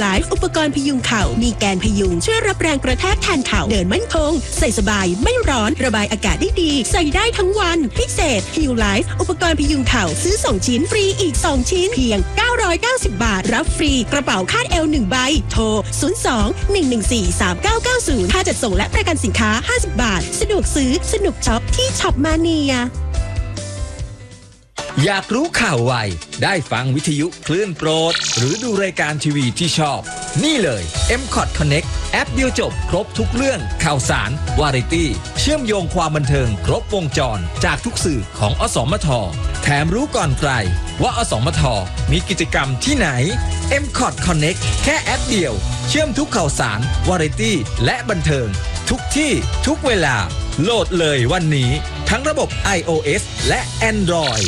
ไลฟ์อุปกรณ์พยุงเข่ามีแกนพยุงช่วยรับแรงกระแทกแทนเข่าเดินมั่นคงใส่สบายไม่ร้อนระบายอากาศได้ดีใส่ได้ทั้งวันพิเศษฮิวไลฟ์อุปกรณ์พยุงเข่าซื้อ2ชิ้นฟรีอีก2ชิ้นเพียง990 บาทรับฟรีกระเป๋าคาดเอว1ใบโทร02-114-3990ค่าจัดส่งและประกันสินค้า50 บาทสะดวกซื้อสนุกช็อปที่ช็อปมาเนียอยากรู้ข่าวไวได้ฟังวิทยุคลื่นโปรดหรือดูรายการทีวีที่ชอบนี่เลย M-Cot Connect แอปเดียวจบครบทุกเรื่องข่าวสารวาไรตี้เชื่อมโยงความบันเทิงครบวงจรจากทุกสื่อของอสมทแถมรู้ก่อนใครว่าอสมทมีกิจกรรมที่ไหน M-Cot Connect แค่แอปเดียวเชื่อมทุกข่าวสารวาไรตี้และบันเทิงทุกที่ทุกเวลาโหลดเลยวันนี้ทั้งระบบ iOS และ Android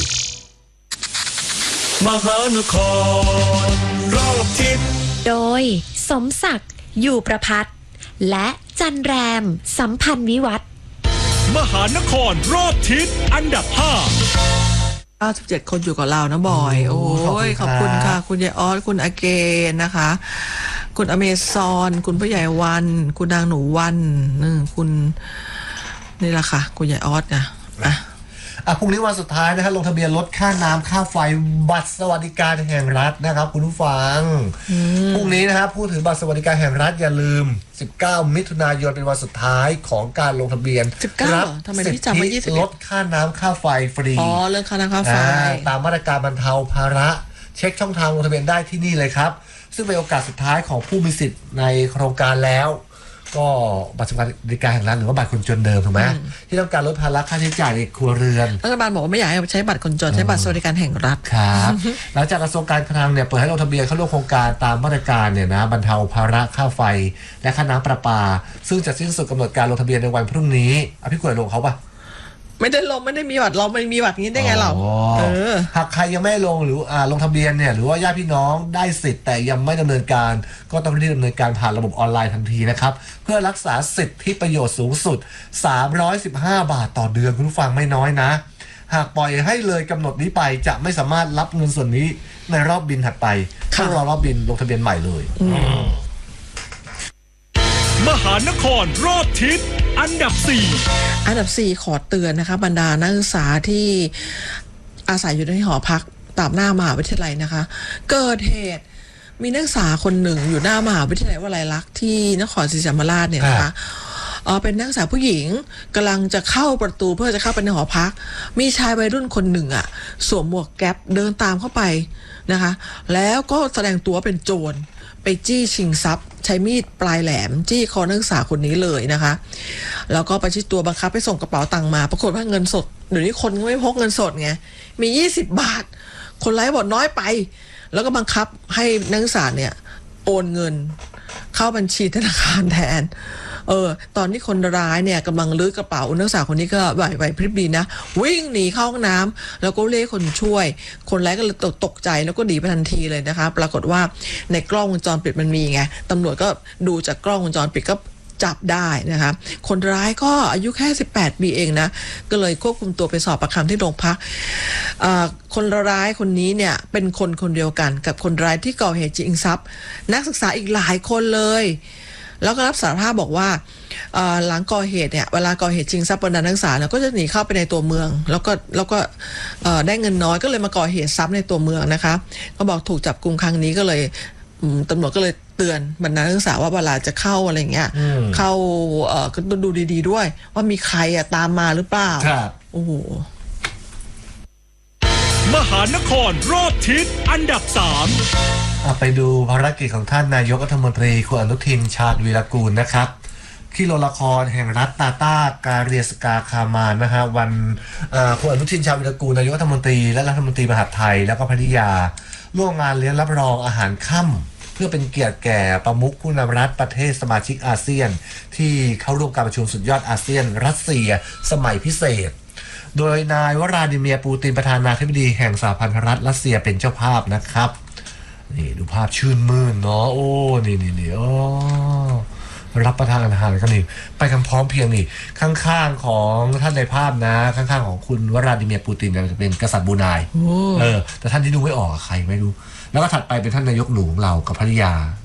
มหานครรอบทิศโดยสมศักดิ์อยู่ประภัตและจันแรมสัมพันธ์วิวัฒน์มหานครรอบทิศอันดับ 97 คนอยู่กับเรานะบอยโอ้ยขอบคุณค่ะคุณยายออสคุณอาเกนนะคะคุณอเมซอนคุณพ่อใหญ่วันคุณนางหนูวันคุณนี่แหละค่ะคุณยายออสนะพรุ่งนี้วันสุดท้ายนะฮะลงทะเบียนลดค่าน้ำค่าไฟบัตรสวัสดิการแห่งรัฐนะครับคุณผู้ฟังพรุ่งนี้นะครับพูดถึงบัตรสวัสดิการแห่งรัฐอย่าลืม19 มิถุนายนเป็นวันสุดท้ายของการลงทะเบียนรับสิทธิลดค่าน้ำค่าไฟฟรีเรื่องค่าน้ำค่าไฟตามมาตรการบรรเทาภาระเช็คช่องทางลงทะเบียนได้ที่นี่เลยครับซึ่งเป็นโอกาสสุดท้ายของผู้มีสิทธิ์ในโครงการแล้วก็บัตรสวัสดิการแห่งรัฐหรือว่าบัตรคนจนเดิมถูกไหมที่ต้องการลดภาระค่าใช้จ่ายในครัวเรือนรัฐบาลบอกว่าไม่อยากให้ใช้บัตรคนจนใช้บัตรสวัสดิการแห่งรัฐครับหลังจากกระทรวงการคลังเนี่ยเปิดให้ลงทะเบียนเข้าร่วมโครงการตามมาตรการเนี่ยนะบรรเทาภาระค่าไฟและค่าน้ำประปาซึ่งจะสิ้นสุดกำหนดการลงทะเบียนในวันพรุ่งนี้พี่กล้วยลงเขาปะไม่ได้ลงไม่ได้มีบัตรเราไม่มีบัตรนี้ได้ไงเราหากใครยังไม่ลงหรือลงทะเบียนเนี่ยหรือว่าญาติพี่น้องได้สิทธิ์แต่ยังไม่ดำเนินการก็ต้องรีบดำเนินการผ่านระบบออนไลน์ทันทีนะครับเพื่อรักษาสิทธิประโยชน์สูงสุด315 บาทต่อเดือนคุณผู้ฟังไม่น้อยนะหากปล่อยให้เลยกำหนดนี้ไปจะไม่สามารถรับเงินส่วนนี้ในรอบบินถัดไปต้องรอรอบบินลงทะเบียนใหม่เลยมหานครรอบทิศอันดับ4 ขอเตือนนะคะบรรดานักศึกษาที่อาศัยอยู่ในหอพักตามหน้ามหาวิทยาลัยนะคะเกิดเหตุมีนักศึกษาคนหนึ่งอยู่หน้ามหาวิทยาลัยวลัยลักษณ์ที่นครศรีธรรมราชเนี่ยนะคะเป็นนักศึกษาผู้หญิงกำลังจะเข้าประตูเพื่อจะเข้าไปในหอพักมีชายวัยรุ่นคนหนึ่งสวมหมวกแก๊ปเดินตามเข้าไปนะคะแล้วก็แสดงตัวเป็นโจรไปจี้ชิงทรัพย์ใช้มีดปลายแหลมจี้คอนักศึกษาคนนี้เลยนะคะแล้วก็ประชิดตัวบังคับให้ส่งกระเป๋าตังค์มาปรากฏว่าเงินสดเดี๋ยวนี้คนก็ไม่พกเงินสดไงมี20 บาทคนร้ายบอกน้อยไปแล้วก็บังคับให้นักศึกษาเนี่ยโอนเงินเข้าบัญชีธนาคารแทนตอนที่คนร้ายเนี่ยกำลังลื้อกระเป๋านักศึกษาคนนี้ก็ไหวพริบดีนะวิ่งหนีเข้าห้องน้ำแล้วก็เรียกคนช่วยคนร้ายก็เลยตกใจแล้วก็หนีไปทันทีเลยนะคะปรากฏว่าในกล้องวงจรปิดมันมีไงตำรวจก็ดูจากกล้องวงจรปิดก็จับได้นะคะคนร้ายก็อายุแค่18 ปีเองนะก็เลยควบคุมตัวไปสอบปากคำที่โรงพักคนร้ายคนนี้เนี่ยเป็นคนเดียวกันกับคนร้ายที่ก่อเหตุชิงทรัพย์นักศึกษาอีกหลายคนเลยแล้วก็รับสารภาพบอกว่าหลังก่อเหตุเนี่ยเวลาก่อเหตุชิงทรัพย์บรรดานักศึกษาแล้วก็จะหนีเข้าไปในตัวเมืองแล้วก็ได้เงินน้อยก็เลยมาก่อเหตุทรัพย์ในตัวเมืองนะคะก็บอกถูกจับกุมครั้งนี้ก็เลยตำรวจก็เลยเตือนบรรดานักศึกษาว่าเวลาจะเข้าอะไรเงี้ยเข้าก็ต้องดูดีๆด้วยว่ามีใครตามมาหรือเปล่าโอ้โหมหานครรอบทิศอันดับ3 ไปดูภารกิจของท่านนายกรัฐมนตรีคุณอนุทินชาญวีรกูลนะครับที่โรงละครแห่งรัฐตาตาการเรียสกาคามานนะฮะวันคุณอนุทินชาญวีรกูลนายกรัฐมนตรีและรัฐมนตรีมหาดไทยแล้วก็ภริยาร่วมงานเลี้ยงรับรองอาหารค่ำเพื่อเป็นเกียรติแก่ประมุขผู้นำรัฐประเทศสมาชิกอาเซียนที่เข้าร่วมการประชุมสุดยอดอาเซียนรัสเซียสมัยพิเศษโดยนายวลาดิเมียร์ปูตินประธานาธิบดีแห่งสหพันธรัฐรัสเซียเป็นเจ้าภาพนะครับนี่ดูภาพชื่นมื่นเนาะโอ้นี่โอ้รับประทานอาหารกันนี่ไปกันพร้อมเพียงนี่ข้างๆของท่านในภาพนะข้างๆของคุณวลาดิเมียร์ปูตินจะเป็นกษัตริย์บรูไนแต่ท่านที่ดูไม่ออกใครไม่รู้แล้วก็ถัดไปเป็นท่านนายกหนูของเรากับภริยา